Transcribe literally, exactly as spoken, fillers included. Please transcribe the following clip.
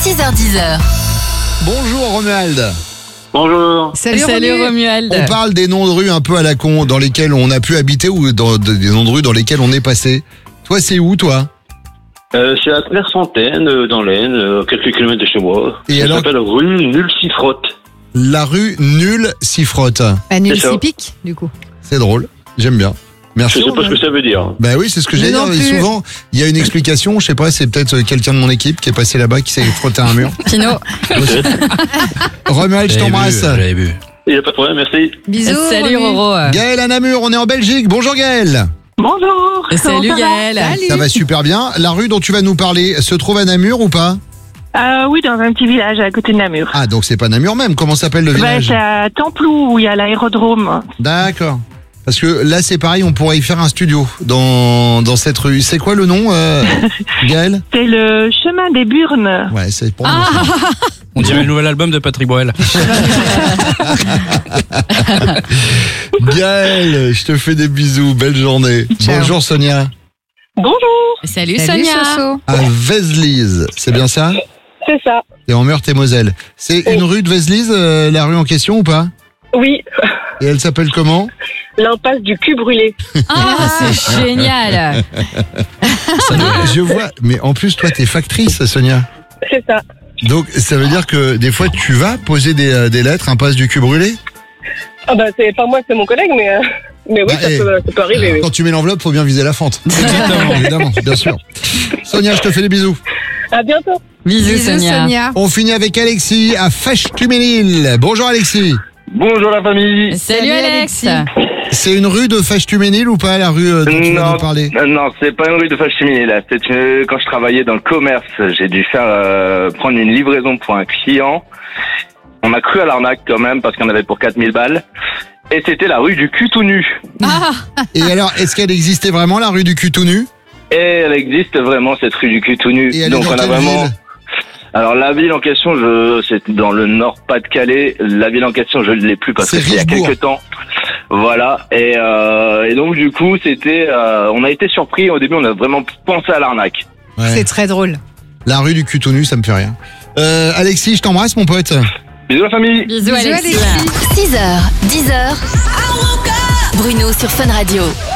six heures dix. Bonjour Romuald. Bonjour. Salut, Salut Romu. Romuald. On parle des noms de rues un peu à la con dans lesquels on a pu habiter ou dans, des noms de rues dans lesquels on est passé. Toi, c'est où toi? Euh, c'est à Clairefontaine, euh, dans l'Aisne, euh, quelques kilomètres de chez moi. Et Ça alors s'appelle rue Nulle-Cifrotte. La rue Nulle s'y frotte. Bah, nul C'est ça. s'y pique, du coup. C'est drôle, j'aime bien. Merci. Je sais pas ce que ça veut dire. Bah oui, c'est ce que Mais j'ai dit. non Et plus. souvent, il y a une explication. Je sais pas, c'est peut-être quelqu'un de mon équipe qui est passé là-bas, qui s'est frotté à un mur. Pino. Romuald, je t'embrasse. J'avais vu. Il n'y a pas de problème, merci. Bisous. Salut Romu. Roro. Gaël à Namur, on est en Belgique. Bonjour Gaël. Bonjour. Salut Comment ça va? Gaël. Salut. Ça va super bien. La rue dont tu vas nous parler se trouve à Namur ou pas? Euh, oui, dans un petit village à côté de Namur. Ah, donc c'est pas Namur même. Comment s'appelle le Bah, village? c'est à Templou où il y a l'aérodrome. D'accord. Parce que là, c'est pareil, on pourrait y faire un studio dans, dans cette rue. C'est quoi le nom, euh, Gaël? C'est le chemin des Burnes. Ouais, c'est pour nous. Ah, On dirait le nouvel album de Patrick Boel. Gaël, je te fais des bisous. Belle journée. Ciao. Bonjour Sonia. Bonjour. Salut, Salut, Sonia. Soso. À Vézelise, c'est bien ça? C'est ça. C'est en Meurthe-et-Moselle. C'est une rue de Vézelise, euh, la rue en question ou pas? Oui, Et elle s'appelle comment? l'impasse du cul brûlé. Ah, c'est génial. Je vois, mais en plus, toi, t'es factrice, Sonia. C'est ça. Donc, ça veut dire que des fois, tu vas poser des, euh, des lettres, impasse du cul brûlé? Ah bah c'est pas moi, c'est mon collègue, mais, euh, mais oui, Bah, ça, eh. peut, ça peut arriver. Oui. Quand tu mets l'enveloppe, faut bien viser la fente. Exactement, évidemment, bien sûr. Sonia, je te fais des bisous. À bientôt. Bisous, Bisous, Sonia. Sonia. On finit avec Alexis à Fèche-Tuménil. Bonjour Alexis. Bonjour la famille. Salut, Salut, Alex. Alexis. C'est une rue de Fèche-Tuménil ou pas, la rue euh, dont tu vas Non, nous parler? euh, non, c'est pas une rue de Fâche-Chimie, là. C'est une... Quand je travaillais dans le commerce, j'ai dû faire euh, prendre une livraison pour un client. On a cru à l'arnaque quand même parce qu'on avait pour quatre mille balles. Et c'était la rue du cul tout nu. Ah, Et alors, est-ce qu'elle existait vraiment, la rue du cul tout nu? Et elle existe vraiment, cette rue du cul tout nu. Et elle Donc est dans on a quelle vraiment... ville? Alors la ville en question, je... c'est dans le Nord-Pas-de-Calais. La ville en question, je ne l'ai plus parce C'est que c'est il y a Richebourg. quelques temps. Voilà. Et, euh... et donc du coup, c'était... euh, On a été surpris. Au début, on a vraiment pensé à l'arnaque. Ouais. C'est très drôle. La rue du cul tout nu, ça me fait rien. Euh, Alexis, je t'embrasse, mon pote. Bisous la famille. bisous, Bisous, Alexis. Alexis. six heures dix. Bruno sur Fun Radio.